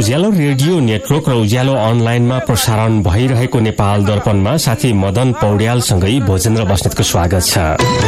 उज्यालो radio network र उज्यालो अनलाइनमा प्रसारण भइरहेको नेपाल दर्पणमा साथी मदन पौड्यालसँगै भोजेन्द्र बस्नेतको स्वागत छ।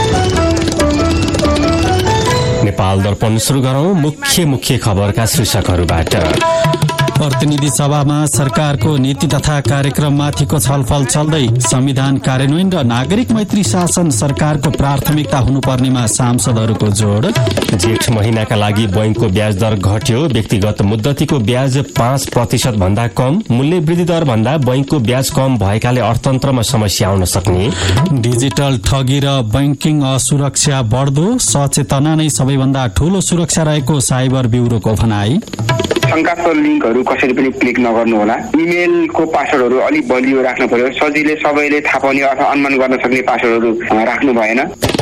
नेपाल दर्पण सुरु गरौं मुख्य खबरका शीर्षकहरूबाट। प्रतिनिधि सभामा सरकारको नीति तथा कार्यक्रममाथिको छलफल चल्दै संविधान कार्यान्वयन र नागरिक मैत्री शासन सरकारको प्राथमिकता हुनुपर्नेमा सांसदहरूको जोड। जेठ महिनाका लागि बैंकको ब्याज दर घट्यो। व्यक्तिगत मुद्दतीको ब्याज 5% भन्दा कम। मूल्य वृद्धि दर भन्दा बैंकको ब्याज कम भएकाले अर्थतन्त्रमा समस्या आउन सक्ने। डिजिटल ठगी र बैंकिङ असुरक्षा बढ्दो, सचेतना नै सबैभन्दा ठूलो सुरक्षा रहेको साइबर ब्युरोको भनाई। शंकास्पद लिंकहरू कसरी पनि क्लिक नगर्नु होला। इमेलको पासवर्डहरू अलिक बलियो राख्नु पर्यो। सजिलै सबैले थाहा पाउने अथवा अनुमान गर्न सक्ने पासवर्डहरू राख्नु भएन।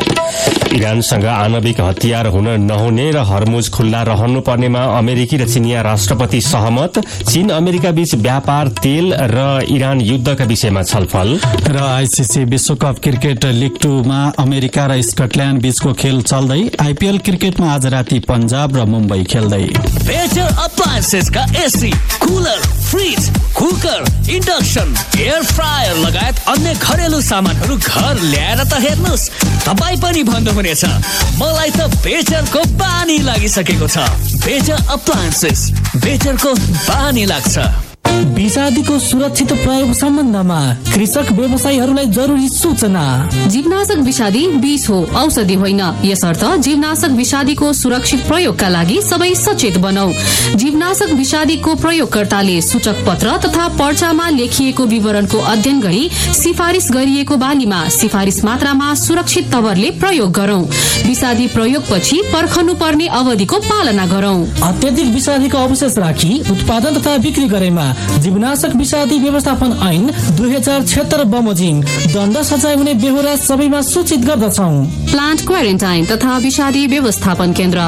इरानसँग आणविक हतियार हुन नहुने र हर्मुज खुल्ला रहनुपर्नेमा अमेरिकी र चिनिया राष्ट्रपति सहमत। चीन अमेरिका बीच व्यापार, तेल र इरान युद्धका विषयमा छलफल। र आईसीसी विश्वकप क्रिकेट लिग 2 मा अमेरिका र स्कटल्याण्ड बीचको खेल चल्दै। आईपीएल क्रिकेटमा आज राति पंजाब र मुम्बई खेल्दै। बेटर अप्लायन्सेस का AC, cooler, fridge, cooker, induction, air fryer लगायत अन्य घरेलु सामानहरू घर ल्याएर त हेर्नुस्, तपाई पनि भन्नुहुनेछ मलाई त बेटरको बानी लागिसकेको छ। बेटर अप्लायन्सेस, बेटरको बानी लाग्छ। विषादीको सुरक्षित प्रयोग सम्बन्धमा कृषक व्यवसायीहरूलाई जरुरी सूचना। जीवनाशक विषादी विष हो, औषधि होइन। यसर्थ जीवनाशक विषादीको सुरक्षित प्रयोगका लागि सबै सचेत बनौ। जीवनाशक विषादीको प्रयोगकर्ताले सूचक पत्र तथा पर्चामा लेखिएको विवरणको अध्ययन गरी सिफारिस गरिएको बालीमा सिफारिस मात्रामा सुरक्षित तवरले प्रयोग गरौं। विषादी प्रयोगपछि पर्खनु पर्ने अवधिको पालना गरौं। अत्यधिक विषादीको अवशेष राखी उत्पादन तथा बिक्री गरेमा जीवनाशक विषादी व्यवस्थापन ऐन 2076 बमोजिम दण्ड सजाय हुने बेहोरा सबैमा सूचित गर्दछौं। प्लान्ट क्वारेन्टाइन तथा विषादी व्यवस्थापन केन्द्र।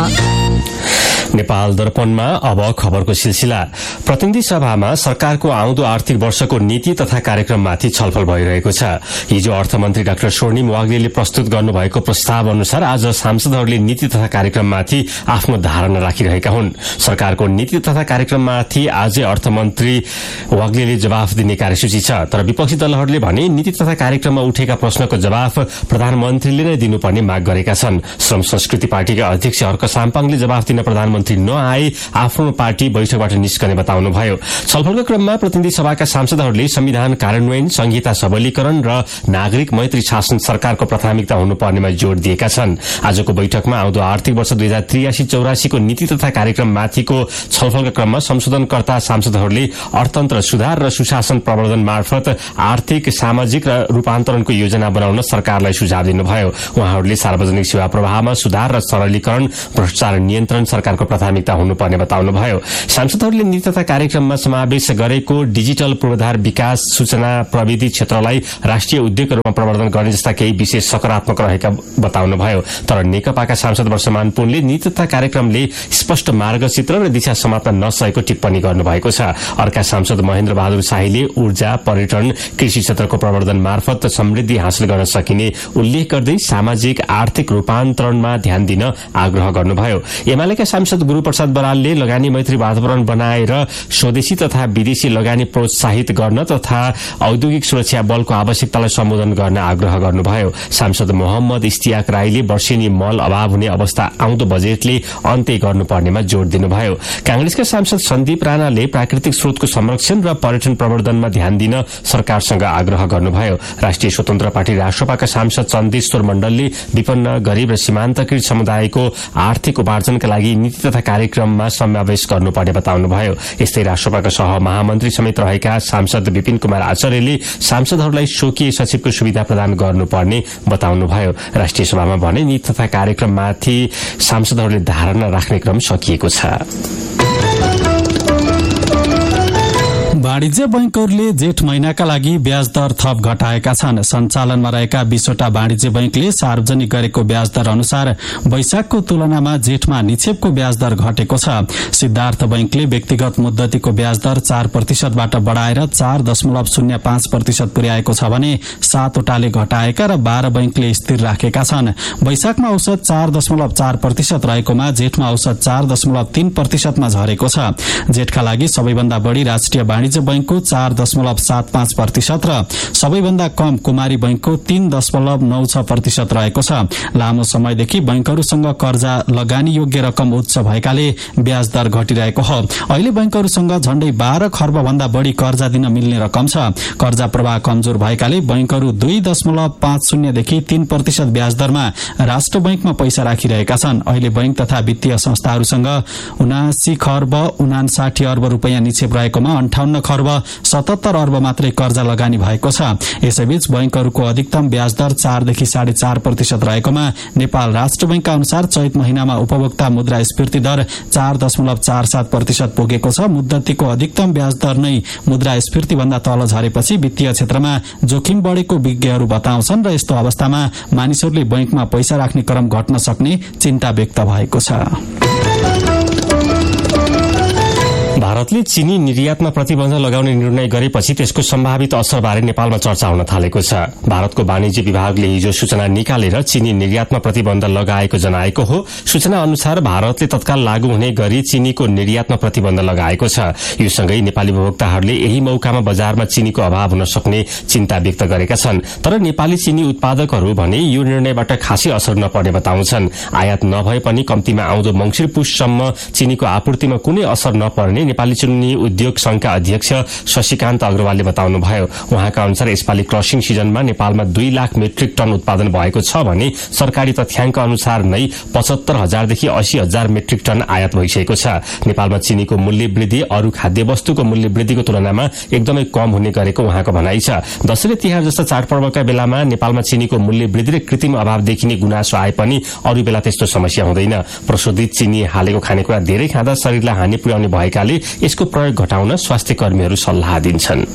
नेपाल दर्पणमा अब खबरको सिलसिला। प्रतिनिधि सभामा सरकारको आउँदो आर्थिक वर्षको नीति तथा कार्यक्रममाथि छलफल भइरहेको छ। हिजो अर्थमन्त्री डाक्टर स्वर्णिम वाग्लेले प्रस्तुत गर्नुभएको प्रस्ताव अनुसार आज सांसदहरूले नीति तथा कार्यक्रममाथि आफ्नो धारणा राखिरहेका हुन्। सरकारको नीति तथा कार्यक्रममाथि आजै अर्थमन्त्री वाग्लेले जवाफ दिने कार्यसूची छ। तर विपक्षी दलहरूले भने नीति तथा कार्यक्रममा उठेका प्रश्नको जवाफ प्रधानमन्त्रीले नै दिनुपर्ने माग गरेका छन्। श्रम संस्कृति पार्टीका अध्यक्ष हर्क साम्पाङले जवाफ दिन प्रधानमन्त्री नआए आफ्नो पार्टी बैठकबाट निस्कने बताउनुभयो। छलफलको क्रममा प्रतिनिधि सभाका सांसदहरूले संविधान कार्यान्वयन, संहिता सबलीकरण र नागरिक मैत्री शासन सरकारको प्राथमिकता हुनुपर्नेमा जोड़ दिएका छन्। आजको बैठकमा आउँदो आर्थिक वर्ष 2083-84 को नीति तथा कार्यक्रममाथिको छलफलका क्रममा संशोधनकर्ता सांसदहरूले अर्थतन्त्र सुधार र सुशासन प्रवर्धन मार्फत आर्थिक, सामाजिक र रूपान्तरणको योजना बनाउन सरकारलाई सुझाव दिनुभयो। उहाँहरूले सार्वजनिक सेवा प्रवाहमा सुधार र सरलीकरण, भ्रष्टाचार नियन्त्रण सरकारको प्राथमिकता हुनुपर्ने बताउनुभयो। सांसदहरूले नीति तथा कार्यक्रममा समावेश गरेको डिजिटल पूर्वाधार विकास, सूचना प्रविधि क्षेत्रलाई राष्ट्रिय उद्योगको रूपमा प्रवर्धन गर्ने जस्ता केही विषय सकारात्मक रहेका बताउनुभयो। तर नेकपाका सांसद वर्षमान पुनले नीति तथा कार्यक्रमले स्पष्ट मार्गचित्र र दिशा समात्न नसकेको टिप्पणी गर्नुभएको छ। अर्का सांसद महेन्द्र बहादुर शाहीले ऊर्जा, पर्यटन, कृषि क्षेत्रको प्रवर्धन मार्फत समृद्धि हासिल गर्न सकिने उल्लेख गर्दै सामाजिक आर्थिक रूपान्तरणमा ध्यान दिन आग्रह गर्नुभयो। एमालेका सांसद गुरूप्रसाद बरालले लगानी मैत्री वातावरण बनाएर स्वदेशी तथा विदेशी लगानी प्रोत्साहित गर्न तथा औद्योगिक सुरक्षा बलको आवश्यकतालाई सम्बोधन गर्न आग्रह गर्नुभयो। सांसद मोहम्मद इस्तियाक राईले वर्षेनी मल अभाव हुने अवस्था आउँदो बजेटले अन्त्य गर्नुपर्नेमा जोड़ दिनुभयो। कांग्रेसका सांसद सन्दीप राणाले प्राकृतिक स्रोतको संरक्षण र पर्यटन प्रवर्धनमा ध्यान दिन सरकारसँग आग्रह गर्नुभयो। राष्ट्रिय स्वतन्त्र पार्टी राष्ट्रपाका सांसद चन्देश्वर मण्डलले विपन्न, गरीब र सीमान्तकृत समुदायको आर्थिक उपार्जनका लागि नीति तथा कार्यक्रममा समावेश गर्नुपर्ने बताउनुभयो। यस्तै राष्ट्रपाका सह महामन्त्री समेत रहेका सांसद विपिन कुमार आचार्यले सांसदहरूलाई स्वकीय सचिवको सुविधा प्रदान गर्नुपर्ने बताउनुभयो। राष्ट्रिय सभामा भने नीति तथा कार्यक्रममाथि सांसदहरूले धारणा राख्ने क्रम सकिएको छ। वाणिज्य बैंकहरूले जेठ महिनाका लागि ब्याज दर थप घटाएका छन्। सञ्चालनमा रहेका 20वटा वाणिज्य बैंकले सार्वजनिक गरेको ब्याज दर अनुसार वैशाखको तुलनामा जेठमा निक्षेपको ब्याज दर घटेको छ। सिद्धार्थ बैंकले व्यक्तिगत मुद्दतीको ब्याज दर 4% बाट बढाएर 4.05% पुर्याएको छ भने 7वटाले घटाएका र 12 बैंकले स्थिर राखेका छन्। वैशाखमा औसत 4.4% रहेकोमा जेठमा औसत 4.3% मा झरेको छ। जेठका लागि सबैभन्दा बढी राष्ट्रिय वाणिज्य बैंकको 4.75% र सबैभन्दा कम कुमारी बैंकको 3.96% रहेको छ। लामो समयदेखि बैंकहरूसँग कर्जा लगानी योग्य रकम उच्च भएकाले ब्याज दर घटिरहेको हो। अहिले बैंकहरूसँग झण्डै 12 खर्ब भन्दा बढी कर्जा दिन मिल्ने रकम छ। कर्जा प्रवाह कमजोर भएकाले बैंकहरू 2.50 देखि 3% ब्याज दरमा राष्ट्र बैंकमा पैसा राखिरहेका छन्। अहिले बैंक तथा वित्तीय संस्थाहरूसँग 79 खर्ब 59 अर्ब रुपैयाँ निक्षेप रहेकोमा 58 खर्ब 77 अर्ब मात्रै कर्जा लगानी भएको छ। यसैबीच बैंकहरूको अधिकतम ब्याज दर 4 देखि 4.5% रहेकोमा नेपाल राष्ट्र बैंकका अनुसार चैत महिनामा उपभोक्ता मुद्रास्फीति दर 4.47% पुगेको छ। मुद्दतीको अधिकतम ब्याज दर नै मुद्रास्फीति भन्दा तल झरेपछि वित्तीय क्षेत्रमा जोखिम बढेको विज्ञहरू बताउँछन् र यस्तो अवस्थामा मानिसहरूले बैंकमा पैसा राख्ने क्रम घट्न सक्ने चिन्ता व्यक्त भएको छ। भारतले चीनी निर्यातमा प्रतिबन्ध लगाउने निर्णय गरेपछि त्यसको सम्भावित असरबारे नेपालमा चर्चा हुन थालेको छ। भारतको वाणिज्य विभागले हिजो सूचना निकालेर चीनी निर्यातमा प्रतिबन्ध लगाएको जनाएको हो। सूचना अनुसार भारतले तत्काल लागू हुने गरी चीनीको निर्यातमा प्रतिबन्ध लगाएको छ। यो सँगै नेपाली उपभोक्ताहरूले यही मौकामा बजारमा चीनीको अभाव हुन सक्ने चिन्ता व्यक्त गरेका छन्। तर नेपाली चीनी उत्पादकहरू भने यो निर्णयबाट खासै असर नपर्ने बताउँछन्। आयात नभए पनि कम्तीमा आउँदो मंसिर पुससम्म चीनीको आपूर्तिमा कुनै असर नपर्ने नेपाली चीनी उद्योग संघका अध्यक्ष शशिकान्त अग्रवालले बताउनुभयो। उहाँका अनुसार यसपालि क्रसिङ सिजनमा नेपालमा 2 लाख मेट्रिक टन उत्पादन भएको छ भने सरकारी तथ्याङ्क अनुसार नै 75,000 देखि 80,000 मेट्रिक टन आयात भइसकेको छ। नेपालमा चीनीको मूल्य वृद्धि अरू खाद्य वस्तुको मूल्य वृद्धिको तुलनामा एकदमै कम हुने गरेको उहाँको भनाइ छ। दशैं तिहार जस्ता चाडपर्वका बेलामा नेपालमा चीनीको मूल्य वृद्धि र कृत्रिम अभाव देखिने गुनासो आए पनि अरू बेला त्यस्तो समस्या हुँदैन। प्रशोधित चीनी हालेको खानेकुरा धेरै खाँदा शरीरलाई हानि पुर्याउने भएकाले यसको प्रयोग घटाउन स्वास्थ्य कर्मीहरू सल्लाह दिन्छन्।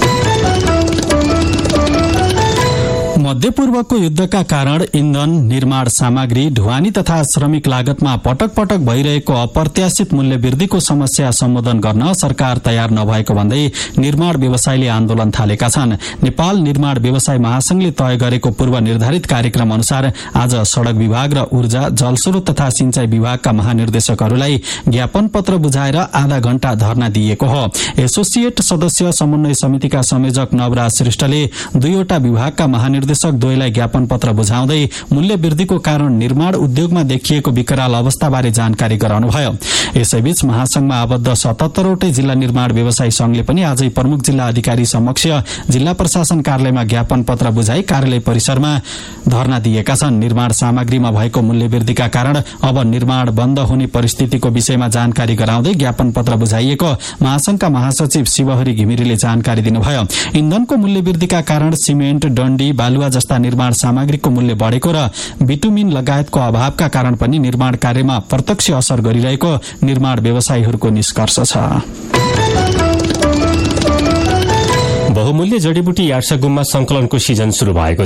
मध्यपूर्वको युद्धका कारण इन्धन, निर्माण सामग्री, ढुवानी तथा श्रमिक लागतमा पटक पटक भइरहेको अप्रत्याशित मूल्य वृद्धिको समस्या सम्बोधन गर्न सरकार तयार नभएको भन्दै निर्माण व्यवसायले आन्दोलन थालेका छन्। नेपाल निर्माण व्यवसाय महासंघले तय गरेको पूर्व निर्धारित कार्यक्रम अनुसार आज सड़क विभाग र ऊर्जा, जलस्रोत तथा सिंचाई विभागका महानिर्देशकहरूलाई ज्ञापन पत्र बुझाएर आधा घण्टा धरना दिएको हो। एसोसिएट सदस्य समन्वय समितिका संयोजक नवराज श्रेष्ठले 2वटा विभागका महानिर्देशक द्वयलाई ज्ञापन पत्र बुझाउँदै मूल्य वृद्धिको कारण निर्माण उद्योगमा देखिएको विकराल अवस्थाबारे जानकारी गराउनुभयो। यसैबीच महासंघमा आबद्ध 77वटै जिल्ला निर्माण व्यवसायी संघले पनि आजै प्रमुख जिल्ला अधिकारी समक्ष जिल्ला प्रशासन कार्यालयमा ज्ञापन पत्र बुझाई कार्यालय परिसरमा धरना दिएका छन्। निर्माण सामग्रीमा भएको मूल्य वृद्धिका कारण अब निर्माण बन्द हुने परिस्थितिको विषयमा जानकारी गराउँदै ज्ञापन पत्र बुझाइएको महासंघका महासचिव शिवहरि घिमिरेले जानकारी दिनुभयो। इन्धनको मूल्य वृद्धिका कारण सिमेन्ट, डण्डी, बालुवा जस्ता निर्माण सामग्रीको मूल्य बढेको र बिटुमिन लगायतको अभावका कारण पनि निर्माण कार्यमा प्रत्यक्ष असर गरिरहेको निर्माण व्यवसायीहरूको निष्कर्ष छ। बहुमूल्य जडीबुटी यार्सागुममा संकलनको सिजन शुरू भएको